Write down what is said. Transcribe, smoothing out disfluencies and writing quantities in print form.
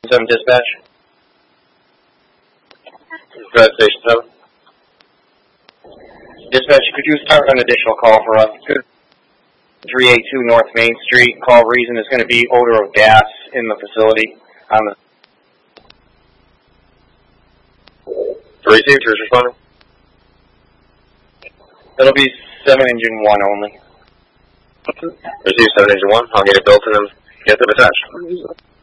7 dispatch. Red Station 7. Dispatch, could you start an additional call for us? 382 North Main Street. Call reason is going to be odor of gas in the facility. On the 3-2, who's responding? It'll be 7 engine 1 only. Receive 7 engine 1. I'll get it built and then get them attached.